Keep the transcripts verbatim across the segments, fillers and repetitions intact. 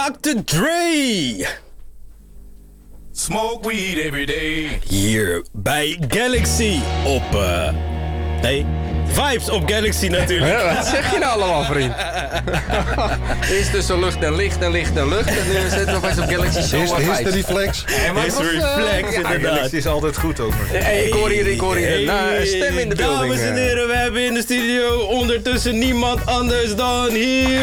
dokter Dre. Smoke weed every day. Hier bij Galaxy op... Uh, nee, Vibes op Galaxy natuurlijk. Ja, wat zeg je nou allemaal, vriend? Eerst tussen lucht en licht en licht en lucht. En nu zitten we opeens op Galaxy Show. Is, is de reflex? History Flex, inderdaad. Galaxy is altijd goed ook. Hey, ik hoor hier, ik hoor hier een Hey, uh, stem in de building. Dames en heren, we hebben in de studio ondertussen niemand anders dan hier.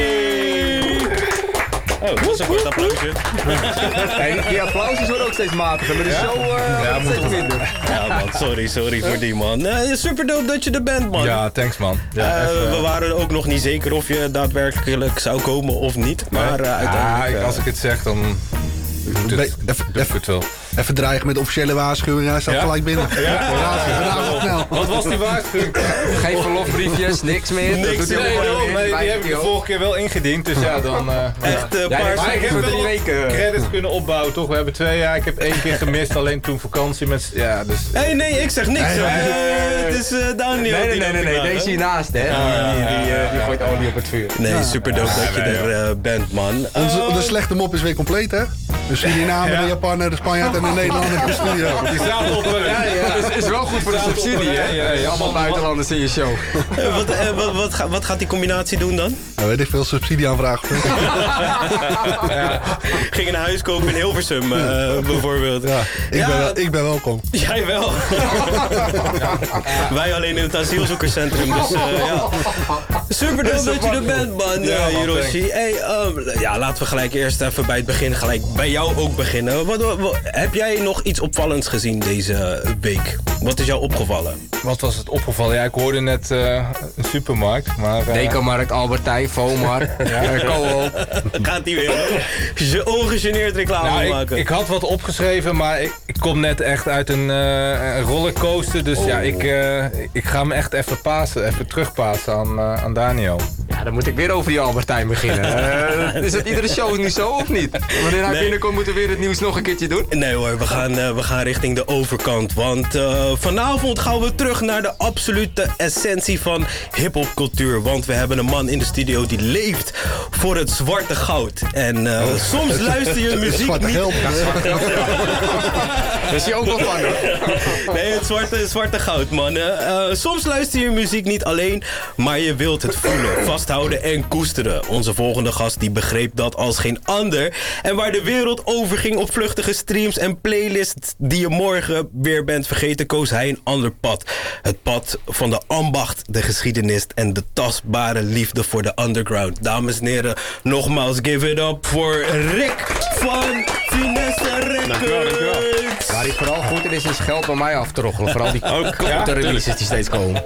Oh, dat was een kort applausje. Hey, die applausjes worden ook steeds matiger, maar de show uh, Ja, steeds minder. Ja man, sorry, sorry voor die man. Uh, super dope dat je er bent, man. Ja, thanks man. Ja, Uh, even, we waren ook nog niet zeker of je daadwerkelijk zou komen of niet. Maar uh, ja, uiteindelijk... uh, als ik het zeg, dan doet het, Even- doe ik het wel. Even dreigen met officiële waarschuwing. Hij staat Ja? gelijk binnen. Ja? Ja, snel. Wat was die waarschuwing? Geen verlofbriefjes, niks meer. Niks Dat doet hij Nee, allemaal joh, in. nee, die Wij- heb ik de vorige keer wel ingediend, dus ja, dan... Uh, Echt uh, Ja, paar maar ik heb wel voor drie weken. credits kunnen opbouwen, toch? We hebben twee jaar, ik heb één keer gemist, alleen toen vakantie met... Ja, dus... Hé, hey, nee, ik zeg niks. Nee, hoor. nee, Uh, het is uh, Daniel. Nee, nee, die nee, nee, loopt nee, eraan, deze hè? hiernaast, hè. Die, die, die, uh, die gooit olie op het vuur. Nee, super dope dat je er uh, bent, man. Onze, Uh, de slechte mop is weer compleet, hè? De Suriname, de Japaner, de Spanjaard en de Nederlander in de studio. Die zaten op... Ja, ja. Is, is wel goed voor de subsidie, hè? Ja, ja, ja. Allemaal buitenlanders in je show. uh, wat, uh, wat, wat, ga- wat gaat die combinatie doen dan? Nou, weet ik veel subsidieaanvragen. Ging een huis kopen in Hilversum, uh, bijvoorbeeld. Ja, ik, Ja, ben wel, ik ben welkom. Jij wel. Wij alleen in het asielzoekerscentrum, dus uh, ja. Super dope dat je er bent, man, Ja, uh, man, Hiroshi. Hey, um, ja, laten we gelijk eerst even bij het begin, gelijk bij jou ook beginnen. Wat, wat, wat- heb jij nog iets opvallends gezien deze week? Wat is jou opgevallen? Wat was het opgevallen? Ja, ik hoorde net uh, een supermarkt, maar... Uh, Decomarkt, Albertijn, Vomar, ja. Coop. Gaat die weer ge- ongegeneerd reclame Nou, ik, maken? ik had wat opgeschreven, maar ik, ik kom net echt uit een, uh, een rollercoaster. Dus Oh. ja, ik, uh, ik ga me echt even pasen, even terugpasen aan, uh, aan Daniel. Ja, dan moet ik weer over die Albertijn beginnen. Uh, is het iedere show nu zo of niet? Wanneer hij Nee. binnenkomt, moeten we weer het nieuws nog een keertje doen? Nee hoor, we gaan, uh, we gaan richting de overkant. Want uh, vanavond gaan we terug naar de absolute essentie van hiphopcultuur. Want we hebben een man in de studio die leeft voor het zwarte goud. En uh, soms luister je muziek Zwarte niet... geld. Dat is je ook wel van, hoor. Nee, het zwarte, het zwarte goud, man. Uh, soms luister je muziek niet alleen, maar je wilt het voelen, vasthouden en koesteren. Onze volgende gast die begreep dat als geen ander. En waar de wereld overging op vluchtige streams en playlists die je morgen weer bent vergeten, koos hij een ander pad. Het pad van de ambacht, de geschiedenis en de tastbare liefde voor de underground. Dames en heren, nogmaals give it up voor Rick van Finesse Records. Waar hij vooral goed in is, is geld bij mij af te roggelen. Vooral die korte releases die steeds komen.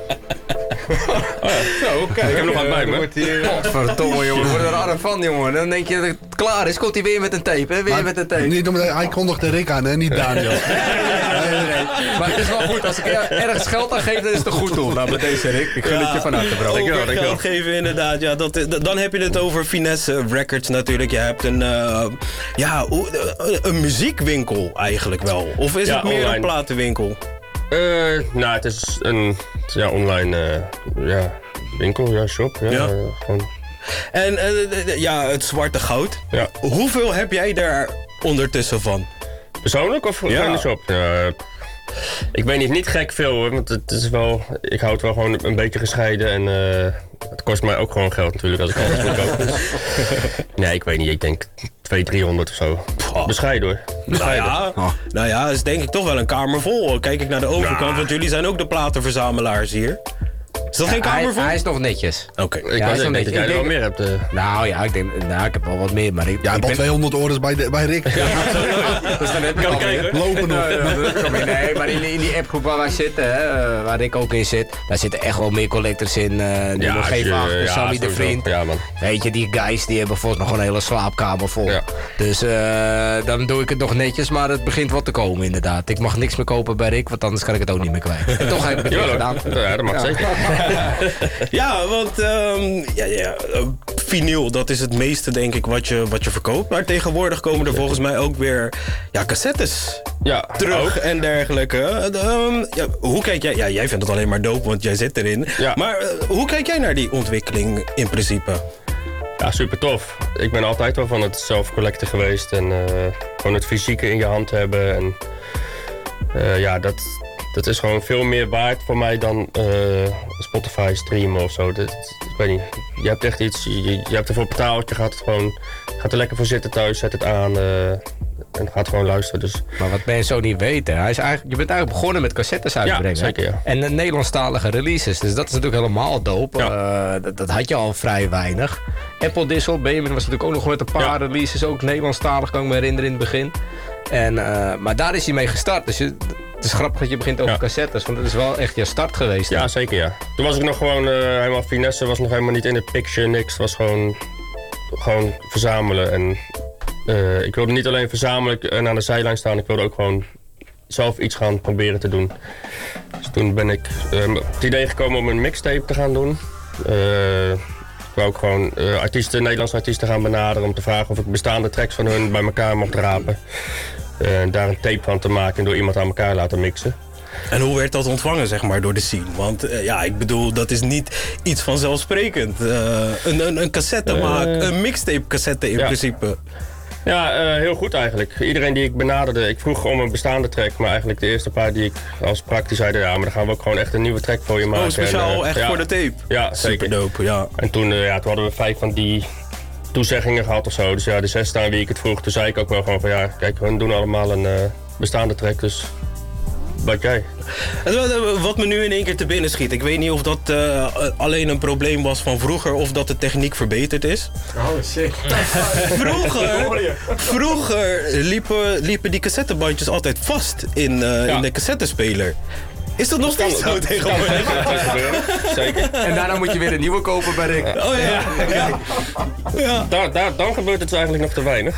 Zo, kijk. Ik heb nog wat bij me. Wordt hier, uh, Verdomme, jongen. Ik word er arm van, jongen. Dan denk je dat het klaar is. Komt hij weer met een tape, hè? Weer met een tape. Niet omdat hij kondigde Rick aan, hè? Niet Daniel. Nee, nee, nee. Maar het is wel goed. Als ik er- ergens geld aan geef, dan is het een goed doel. Nou, met deze Rick. Ik gun het je van harte, bro. Over geld geven, inderdaad. Ja, dat, dat- dan heb je het over Finesse Records natuurlijk. Je hebt een, uh, ja, hoe- uh, een muziekwinkel eigenlijk wel. Of is Ja, het meer online. een platenwinkel? Uh, nou, het is een ja, online uh, ja, winkel, ja, shop. Ja, Ja. uh, gewoon, En uh, ja, het zwarte goud. ja. Hoeveel heb jij daar ondertussen van? Persoonlijk of Ja. gewoon de shop? Ja, ik weet niet, niet gek veel hoor, want het is wel, ik houd het wel gewoon een beetje gescheiden en uh, het kost mij ook gewoon geld natuurlijk als ik alles moet kopen. Dus. Nee, ik weet niet, ik denk tweehonderd, driehonderd of zo. Goh. Bescheiden hoor. Nou Bescheiden. ja, nou ja, is denk ik toch wel een kamer vol. Kijk ik naar de overkant, want jullie zijn ook de platenverzamelaars hier. Is dat geen Hij, kamer vol? hij is nog netjes. Oké. Ik Ja, wou is zeggen, een ik denk beetje- dat jij er ik wel denk- meer hebt. Uh. Nou ja, ik denk, nou, ik heb wel wat meer, maar ik, Ja, ik al ben... tweehonderd orders bij, de, bij Rick. Dus dan heb ik al kijken. meer. Lopen nog. Ja, ja, dat kom je- Nee, maar in, in die appgroep waar wij zitten, hè, eh, waar ik ook in zit, daar zitten echt wel meer collectors in. Uh, Nummer als G je- acht, ja, Sammy de sowieso. Vriend. Ja, man. Weet je, die guys die hebben volgens nog gewoon een hele slaapkamer vol. Ja. Dus eh, dan doe ik het nog netjes, maar het begint wat te komen inderdaad. Ik mag niks meer kopen bij Rick, want anders kan ik het ook niet meer kwijt. En toch heb ik het weer Ja, gedaan. ja, dat mag zeker. Ja, want ehm, ja, ja, eh, vinyl, dat is het meeste denk ik wat je, wat je verkoopt. Maar tegenwoordig komen er volgens mij ook weer ja, cassettes Ja, terug en dergelijke. Eh, ehm, ja, hoe kijk jij? Ja, jij vindt het alleen maar dope, want jij zit erin. Ja. Maar eh, hoe kijk jij naar die ontwikkeling in principe? Ja, super tof. Ik ben altijd wel van het zelf-collecten geweest en uh, gewoon het fysieke in je hand hebben. En uh, ja, dat, dat is gewoon veel meer waard voor mij dan uh, Spotify streamen of zo. Dat, ik weet niet, je hebt echt iets, je, je hebt ervoor betaald, je gaat, het gewoon, gaat er lekker voor zitten thuis, zet het aan uh, en gaat gewoon luisteren. Dus. Maar wat mensen zo niet weten, hij is eigenlijk, je bent eigenlijk begonnen met cassettes uitbrengen. Ja, zeker, ja. En uh, Nederlandstalige releases, dus dat is natuurlijk helemaal dope. Ja. Uh, dat, dat had je al vrij weinig. Apple Diesel, Benjamin was natuurlijk ook nog met een paar ja. releases, ook Nederlandstalig kan ik me herinneren in het begin. En, uh, maar daar is hij mee gestart, dus je, het is grappig dat je begint over ja. cassettes, want het is wel echt je start geweest. Ja, hè? Zeker ja. Toen was ik nog gewoon uh, helemaal finesse, was nog helemaal niet in de picture, niks. Het was gewoon, gewoon verzamelen. En uh, ik wilde niet alleen verzamelen en aan de zijlijn staan, ik wilde ook gewoon zelf iets gaan proberen te doen. Dus toen ben ik uh, op het idee gekomen om een mixtape te gaan doen. Uh, ik wou ook gewoon uh, artiesten, Nederlandse artiesten gaan benaderen om te vragen of ik bestaande tracks van hun bij elkaar mocht rapen. Uh, en daar een tape van te maken en door iemand aan elkaar laten mixen. En hoe werd dat ontvangen, zeg maar, door de scene? Want uh, ja, ik bedoel, dat is niet iets vanzelfsprekend. Uh, een, een, een cassette uh, maken, een mixtape cassette in ja. principe. Ja, uh, heel goed eigenlijk. Iedereen die ik benaderde, ik vroeg om een bestaande track, maar eigenlijk de eerste paar die ik als praktisch zeiden, ja, maar dan gaan we ook gewoon echt een nieuwe track voor je maken. Oh, speciaal en, uh, echt ja, voor de tape? Ja, zeker. Super dope, ja. En toen, uh, ja, toen hadden we vijf van die toezeggingen gehad of zo. Dus ja, de zes aan wie ik het vroeg, toen zei ik ook wel gewoon van ja, kijk, hun doen allemaal een uh, bestaande track, dus wat jij. Wat me nu in één keer te binnen schiet, ik weet niet of dat uh, alleen een probleem was van vroeger of dat de techniek verbeterd is. Oh shit. Vroeger, vroeger liepen, liepen die cassettebandjes altijd vast in, uh, ja. in de cassettespeler. Is dat nog steeds zo tegenwoordig? Zeker. En daarna moet je weer een nieuwe kopen bij Rick. Oh ja. ja. ja. Daar, daar, dan gebeurt het dus eigenlijk nog te weinig.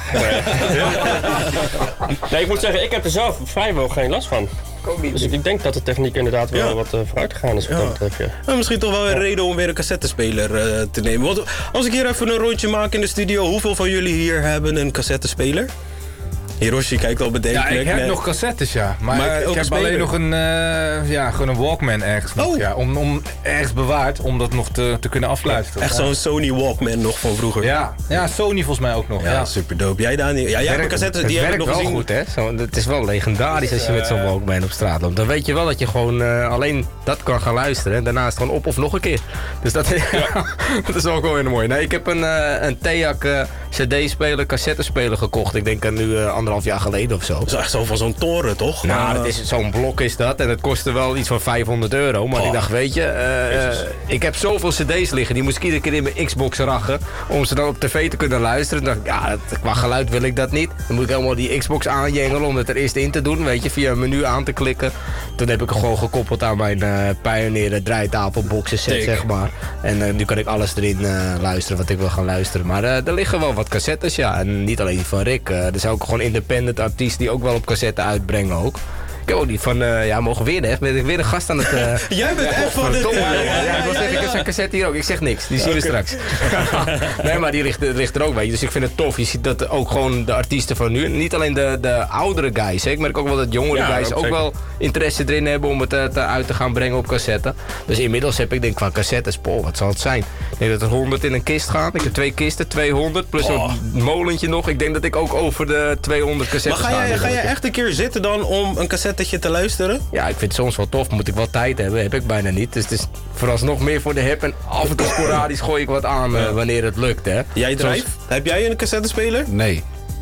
Nee, ik moet zeggen, ik heb er zelf vrijwel geen last van. Dus ik denk dat de techniek inderdaad wel ja. wat uh, vooruit gegaan is. Wat ja. dat betreft, ja. Ja, misschien toch wel een reden om weer een cassettespeler uh, te nemen. Want als ik hier even een rondje maak in de studio, hoeveel van jullie hier hebben een cassettespeler? Hiroshi kijkt al bedenkelijk. Ja, ik heb nee. nog cassettes, ja. Maar, maar ik, ik heb alleen nog een, uh, ja, gewoon een Walkman ergens nog, oh. ja. Om, om ergens bewaard, om dat nog te, te kunnen afluisteren. Echt ja. zo'n Sony Walkman nog van vroeger. Ja, ja, Sony volgens mij ook nog. Ja, ja. super dope. Jij Daniel? Ja, jij hebt cassettes, die heb ik nog wel gezien. goed, hè? Zo, het is wel legendarisch als je met zo'n Walkman op straat loopt. Dan weet je wel dat je gewoon uh, alleen dat kan gaan luisteren. En daarnaast gewoon op of nog een keer. Dus dat, ja. dat is wel gewoon weer mooi. Nee, ik heb een, uh, een Teac uh, cd-speler, cassettespeler gekocht. Ik denk uh, nu uh, anderhalf jaar geleden of zo. Dat is echt zo van zo'n toren, toch? Nou, dat is, zo'n blok is dat. En het kostte wel iets van vijfhonderd euro. Maar oh. ik dacht, weet je, uh, uh, ik heb zoveel cd's liggen. Die moest ik iedere keer in mijn Xbox rachen. Om ze dan op tv te kunnen luisteren. Dan dacht ik, ja, dat, qua geluid wil ik dat niet. Dan moet ik helemaal die Xbox aanjengelen om het er eerst in te doen. Weet je, via een menu aan te klikken. Toen heb ik hem gewoon gekoppeld aan mijn uh, Pioneer draaitafel boxen set, zeg maar. En uh, nu kan ik alles erin uh, luisteren wat ik wil gaan luisteren. Maar uh, er liggen wel wat cassettes, ja. En niet alleen die van Rick. Uh, er zijn ook gewoon independent artiesten die ook wel op cassette uitbrengen ook. Ik heb ook niet van, uh, ja, mogen weer echt. Ben ik weer een gast aan het... Uh, Jij bent echt van de... Ja, ja, ja, ja, ik wil zeggen, ik heb zijn cassette hier ook. Ik zeg niks, die zien we okay. straks. Nee, maar die ligt, ligt er ook bij. Dus ik vind het tof. Je ziet dat ook gewoon de artiesten van nu, niet alleen de, de oudere guys. Hè. Ik merk ook wel dat jongere ja, guys ook, ook wel interesse erin hebben om het uh, te, uit te gaan brengen op cassette. Dus inmiddels heb ik denk van cassettes, poh, wat zal het zijn? Ik denk dat er honderd in een kist gaan. Ik heb twee kisten, tweehonderd, plus oh. een molentje nog. Ik denk dat ik ook over de tweehonderd cassettes ga. Maar ga jij, ga jij echt een keer zitten dan om een cassette te luisteren? Ja, ik vind het soms wel tof. Moet ik wel tijd hebben. Heb ik bijna niet. Dus het is vooralsnog meer voor de hip. En af en toe sporadisch gooi ik wat aan uh, wanneer het lukt. Hè. Jij Drijf? Zoals... Heb jij een cassettespeler? Nee.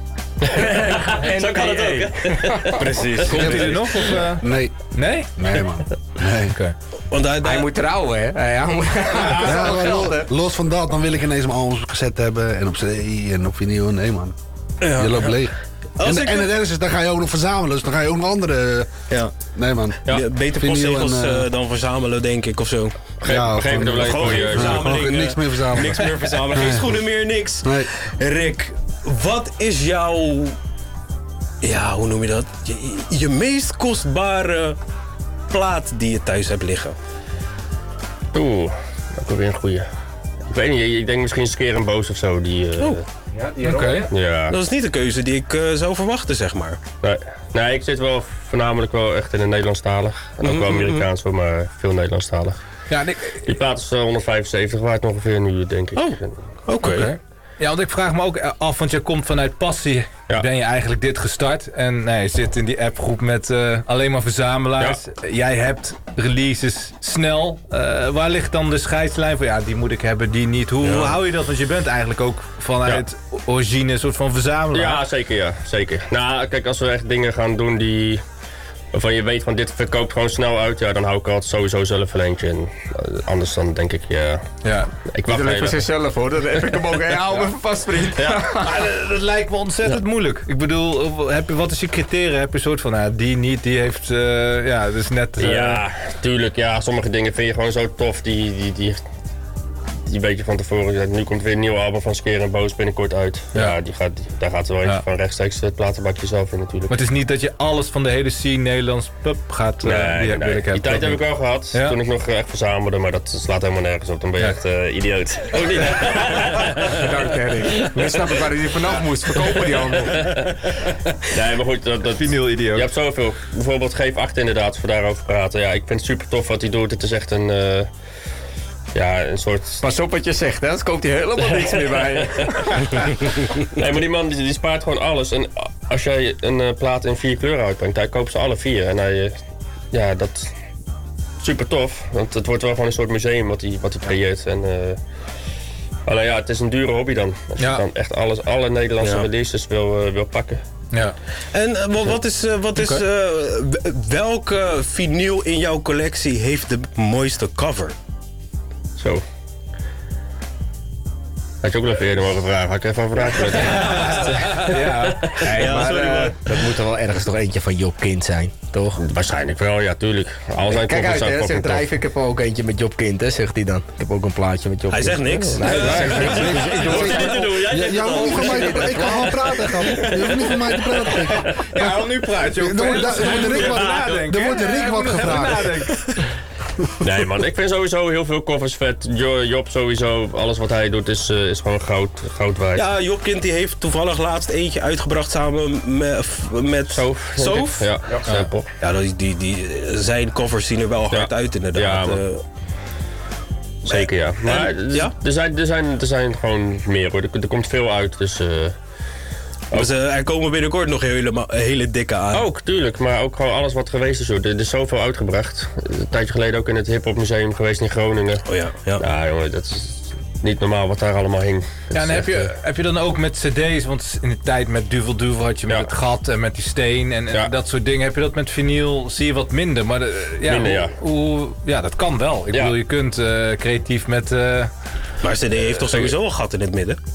En zo kan het ook. Precies. Komt hij er nog? Of, uh... Nee. Nee? Nee, man. Nee. Okay. Want hij, hij moet trouwen, hè? Hij moet... ja, ja, maar los, los van dat, dan wil ik ineens mijn albums op cassette hebben. En op C D en op vinyl. Nee, man. Ja, je loopt ja. leeg. En, en het ergste is, dan ga je ook nog verzamelen. Dus dan ga je ook nog andere... Ja. Nee, man. Ja. Beter postzegels uh, dan verzamelen, denk ik, of zo. Geef, ja, geef het alleen voor je. Ja, niks meer verzamelen. Niks meer verzamelen. Geen schoenen meer, niks. Nee. Rick, wat is jouw... Ja, hoe noem je dat? Je, je meest kostbare plaat die je thuis hebt liggen? Oeh, dat is weer een goeie. Ik weet niet, ik denk misschien Skeer en Boos of zo. Die, uh, oh. Ja, oké. Okay. Ja. Dat is niet de keuze die ik uh, zou verwachten, zeg maar. Nee. nee, ik zit wel voornamelijk wel echt in een Nederlandstalig. En ook mm-hmm. wel Amerikaans, maar veel Nederlandstalig. Ja, ik... Die plaat is uh, honderdvijfenzeventig waard ongeveer nu, denk ik. Oh, oké. Okay. Okay. Ja, want ik vraag me ook af, want je komt vanuit passie. Ja. Ben je eigenlijk dit gestart. En nee, je zit in die appgroep met uh, alleen maar verzamelaars. Ja. Jij hebt releases snel. Uh, waar ligt dan de scheidslijn van, ja, die moet ik hebben, die niet. Hoe, ja. hoe hou je dat? Want je bent eigenlijk ook vanuit ja. origine een soort van verzamelaar. Ja, zeker, ja. Zeker. Nou, kijk, als we echt dingen gaan doen die... waarvan je weet van dit verkoopt gewoon snel uit, ja, dan hou ik altijd sowieso zelf een eentje. En uh, anders dan denk ik, ja... ja. Ik wacht even voor zichzelf hoor, dan heb ik hem ook. Hey, hou me vast, vriend. Ja. Maar, uh, dat lijkt me ontzettend ja. moeilijk. Ik bedoel, heb je, wat is je criteria? Heb je een soort van, nou, die niet, die heeft, uh, ja, dus net... Uh... Ja, tuurlijk, ja, sommige dingen vind je gewoon zo tof, die... die, die Die weet je van tevoren, nu komt weer een nieuw album van Skeer en Boos binnenkort uit. Ja, ja die gaat, die, daar gaat er wel eentje ja. van rechtstreeks het platenbakje zelf in natuurlijk. Maar het is niet dat je alles van de hele scene Nederlands pub gaat... Nee, uh, die, nee. Ik die tijd heb ik wel gehad, ja? toen ik nog echt verzamelde, maar dat slaat helemaal nergens op. Dan ben je ja. echt uh, idioot. Oh niet? Bedankt, Henrik. Nu snap ik waar hij vanaf moest, verkopen die handel. Nee, maar goed, dat... dat Vinyl-idioot. Je hebt zoveel. Bijvoorbeeld Geef acht inderdaad, als we daarover praten. Ja, ik vind het super tof wat hij doet. Het is echt een... Uh, Ja, een soort... Pas op wat je zegt, hè? Anders koopt hij helemaal niks meer bij je. Nee, maar die man die, die spaart gewoon alles. En als jij een uh, plaat in vier kleuren uitbrengt, hij koopt ze alle vier. En hij, uh, ja, dat... Super tof. Want het wordt wel gewoon een soort museum wat hij, wat hij creëert. En, uh, alleen ja, het is een dure hobby dan. Als ja. je dan echt alles, alle Nederlandse ja. releases wil, uh, wil pakken. Ja. En uh, wat is, uh, wat is uh, welke vinyl in jouw collectie heeft de mooiste cover? Zo. Had je ook nog eerder mogen vragen? Had ik even over vragen. Ja, hey, ja maar, sorry, uh, dat moet er wel ergens nog eentje van Job Kind zijn, toch? Waarschijnlijk wel, ja, tuurlijk. Al zijn Kijk uit, hè, zegt Drijf, ik heb ook eentje met Job Kind, hè, zegt hij dan. Ik heb ook een plaatje met Job Hij Kind. Zegt niks. Nee, hij zegt niks. Ik hoef dit te doen, jij zegt het al. Ik kan gewoon praten, gaan. Je hoeft niet van mij te praten. Ja, al nu praat je ook. Er wordt Rick wat gevraagd. Nee man, ik vind sowieso heel veel covers vet. Job sowieso, alles wat hij doet is, uh, is gewoon goud, goud waard. Ja, Job Kind die heeft toevallig laatst eentje uitgebracht samen met... met Soof. Soof? Ja, ja. Sample. Ja, die, die, die, zijn covers zien er wel hard ja. uit inderdaad. Ja, uh, zeker ja. Maar en, ja? Er, zijn, er, zijn, er zijn gewoon meer hoor, er, er komt veel uit, dus... Uh, Dus, uh, er komen binnenkort nog hele, hele dikke aan. Ook, tuurlijk. Maar ook gewoon alles wat geweest is. Hoor. Er is zoveel uitgebracht. Een tijdje geleden ook in het Hip Hop Museum geweest in Groningen. Oh ja, ja. Ja, jongen, dat is niet normaal wat daar allemaal hing. Ja, en heb je, uh, heb je dan ook met cd's, want in de tijd met Duvel Duvel had je met ja. het gat en met die steen en, en ja. dat soort dingen. Heb je dat met vinyl, zie je wat minder. Maar de, ja, minder, ja. Hoe, hoe, ja, dat kan wel. Ik ja. bedoel, je kunt uh, creatief met... Uh, Maar C D heeft toch sowieso een gat in het midden?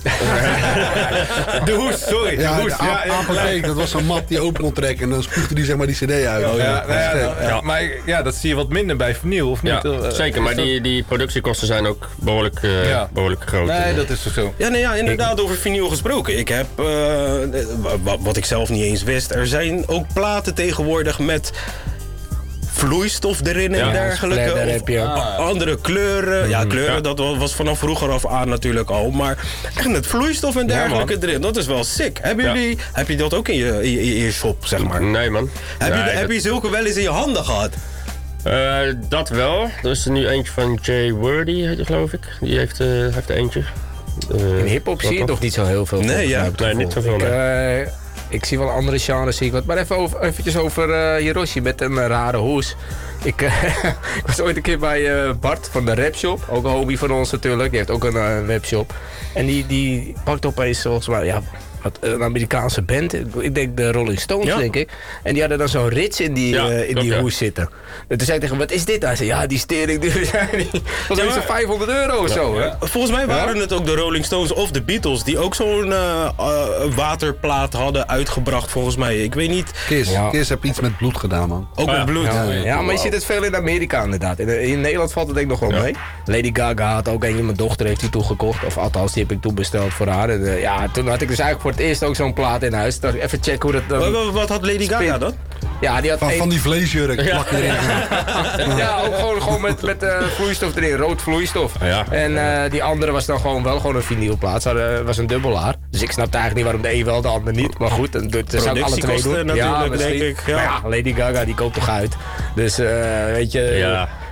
De hoes, sorry. Ja, de hoes. de ja, ja, apotheek, dat was zo'n mat die open kon trekken en dan spuugde die zeg maar die cd uit. Oh, ja, ja, ja, ja, ja. Maar ja, dat zie je wat minder bij vinyl, of niet? Ja, uh, zeker, maar die, die productiekosten zijn ook behoorlijk, uh, ja. behoorlijk groot. Nee, dat is toch zo. Ja, nee, ja, inderdaad, over vinyl gesproken. Ik heb, uh, wat ik zelf niet eens wist, er zijn ook platen tegenwoordig met... vloeistof erin en ja, dergelijke. Of heb je ah. andere kleuren. Mm, ja, kleuren, ja. dat was vanaf vroeger af aan natuurlijk al. Maar echt met vloeistof en dergelijke ja, erin. Dat is wel sick. Hebben ja. jullie, heb je dat ook in je, in je, in je shop, zeg maar? Nee, man. Heb, nee, je, dat... heb je zulke wel eens in je handen gehad? Uh, dat wel. Er is er nu eentje van Jay Wordy, geloof ik. Die heeft, uh, heeft er eentje. Uh, in hip-hop zie je toch niet zo heel veel? Nee, ja. Nee, niet zoveel. Ik, uh, ik zie wel andere genres, zie ik wat. Maar even over, eventjes over uh, Hiroshi met een uh, rare hoes. Ik, uh, ik was ooit een keer bij uh, Bart van de Rapshop. Ook een hobby van ons natuurlijk. Die heeft ook een uh, webshop. En die, die pakt opeens volgens mij... Ja, een Amerikaanse band. Ik denk de Rolling Stones, ja. denk ik. En die hadden dan zo'n rits in die, ja, uh, in die hoes ja. zitten. En toen zei ik tegen hem, wat is dit? Hij zei, ja, die stering duur zijn die. Dat was ja, zo'n vijfhonderd euro of ja, zo. Ja. Hè? Volgens mij waren ja? het ook de Rolling Stones of de Beatles... die ook zo'n uh, uh, waterplaat hadden uitgebracht, volgens mij. Ik weet niet... Kiss, ja. Kiss heb iets met bloed gedaan, man. Ook oh, met bloed? Ja, ja, ja, maar je ziet het veel in Amerika, inderdaad. In, in Nederland valt het denk ik nog wel ja. mee. Lady Gaga had ook een, mijn dochter heeft die toegekocht. Of althans, die heb ik toen besteld voor haar. En, uh, ja, toen had ik dus eigenlijk voor het eerst ook zo'n plaat in huis. Dacht ik even checken hoe dat dan... Wat, wat had Lady Gaga dan? Ja, die had van, een... van die vleesjurk. Ja, erin. ja ook gewoon, gewoon met, met uh, vloeistof erin, rood vloeistof. Ja. En uh, die andere was dan gewoon wel gewoon een vinylplaat. Het was een dubbelaar. Dus ik snapte eigenlijk niet waarom de een wel, de ander niet. Maar goed, dan zou ik alle twee doen. Natuurlijk, ja, denk ik. Ja. Maar ja, Lady Gaga die koopt toch uit. Dus uh, weet je... Ja.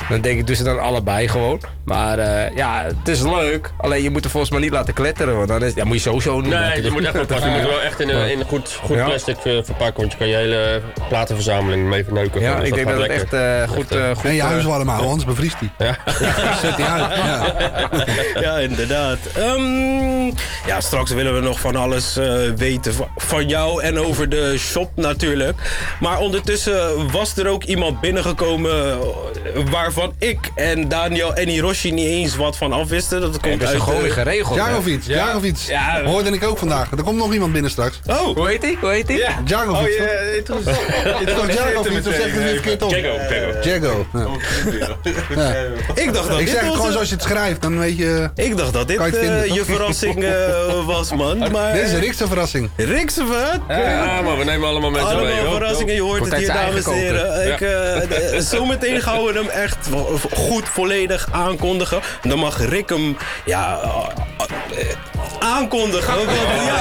Dan denk ik dus dan allebei gewoon. Maar uh, ja, het is leuk. Alleen je moet er volgens mij niet laten kletteren. Want dan is, ja, moet je sowieso niet. Nee, je moet echt oppassen. Je moet wel echt in een, in een goed, goed Ja. plastic uh, verpakken. Want je kan je hele platenverzameling mee verneuken. Ja, dus ik denk dat het gaat echt uh, goed, uh, goed... En je huis uh, warm houden, anders bevriest hij. Ja. Zet hij uit. Ja. Ja, inderdaad. Um, ja, straks willen we nog van alles uh, weten van, van jou en over de shop natuurlijk. Maar ondertussen was er ook iemand binnengekomen waarvan ik en Daniel en Hiroshi niet eens wat van afwisten. Dat komt dat is uit gewoon de- weer geregeld. hè? Jagovic, Ja. Jagovic. Ja. Hoorde ik ook vandaag. Er komt nog iemand binnen straks. Oh, Hoe heet hij? Hoe heet hij? Ja. Jagovic, Oh, toch? je introduceert Toch Jagovic, of zeg je het weer verkeerd op? Jago, Jago. Jago. Ja. ik dacht dat Ik dit zeg het gewoon onze- zoals je het schrijft, dan weet je... Ik dacht dat dit Kan je het uh, vinden, je toch? verrassing uh, was, man. Maar Dit is een Rickse verrassing. Rickse wat? Ja, maar we nemen allemaal mensen mee. Allemaal hoor. verrassingen, je hoort Wordt het hier, uit zijn dames en eigen heren. Ik, uh, d- zometeen gaan we hem echt v- goed volledig aankondigen. Dan mag Rick hem, ja, uh, uh, aankondigen. Want, ja,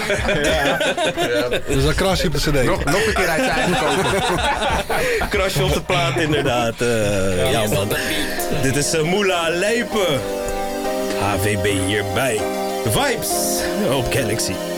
ik Dus dat krasje op de cd. Nog, nog een keer uit zijn eigen kopen. krasje op de plaat, inderdaad. Uh, ja, man. Dit is uh, Moela Lijpen. H V B hierbij. Vibes op Galaxy.